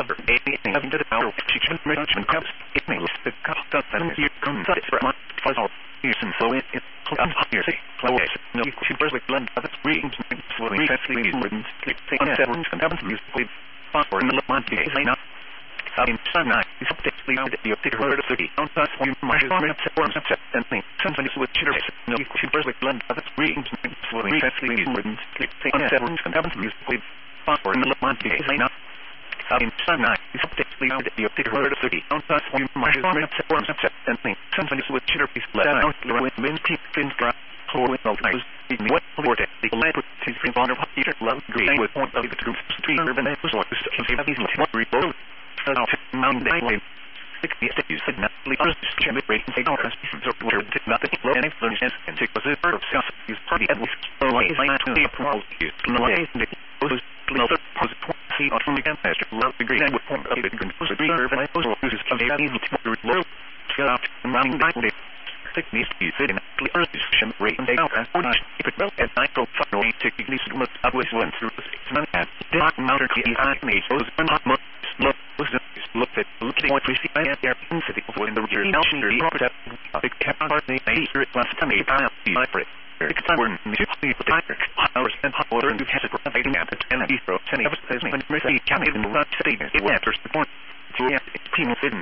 cover anything into the power chicken management cups. It may list the cup stuff and you come to it for a month. Fuzz all use and flow it. Here, say, flow it. No, you should first blend of its readings and slowly translate these ribbons. Click on severance and happens to use the phosphor in the Lamont case. In sunlight, is updated out the optic word of the key. On that form, my format forms upset and things. Sometimes with chitter. No, you should first blend of its readings and slowly translate these ribbons. Click on severance and happens to use the phosphor in the Lamont case. In sunlight, is updated out the optic word of the key. On that form, my format forms upset and things. Sometimes with chitter. Let out the wind, pink, fins, grass. Whole no eyes, in what vortex, the light is free bond of heater, love, green, with point of the troops, stream, urban, and resources, and have these what reload. Mountain Day, 60 states, and not the others, chemic rating, say, or word, nothing, low, and influences, and take was a bird of self, use party, at least, so why is my to the approval, used, no way, and it was, another positive, see, on the master, love, the green, and with point of the composer, urban, and resources, and have these what reload, out, Mountain Day. Techniques to use it in the earth rate and out as one if it well as I go for a techniques must always went through the space and dark matter is I made those one hot most look at looking what we see and there in city of in the rear now she proper the cap part they hear it last time I for it it's time when you see the tiger hours and hot water and you have it providing at and be for 10 hours as when mercy can even not city it enters the point to it's team hidden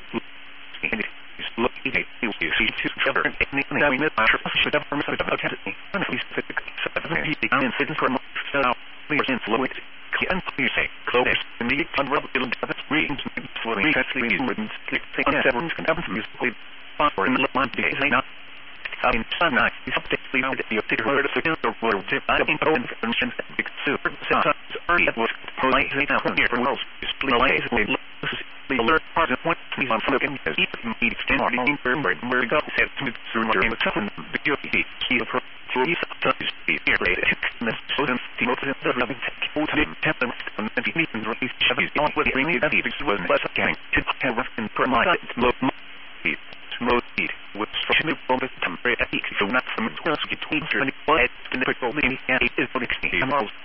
look at you see to cover anything that we miss should have from about me honestly specific and sitting for a month so please influence and you say close and the unrub it'll have its readings slowly translating ribbons click on severance and happens to use the phosphor in the Lamont days not in sunlight is updated out the optic word of the word tip I don't know information big super sometimes early at work politely now from here worlds display the alert part of what we want to look at is even need extend our name for where God said to through your name of something the beauty he for three touches here this chosen the most of the loving to him temper and the meetings release Chevy's on with bring that he was less gang to have in per my low speed with structure from the temporary so not from 12 to 20 and the quick holding and it is for the